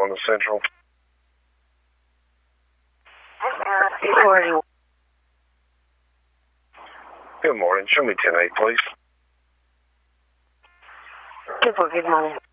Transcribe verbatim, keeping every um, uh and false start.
on the Central. Recording. Good morning. Show me ten eight, please. Good morning.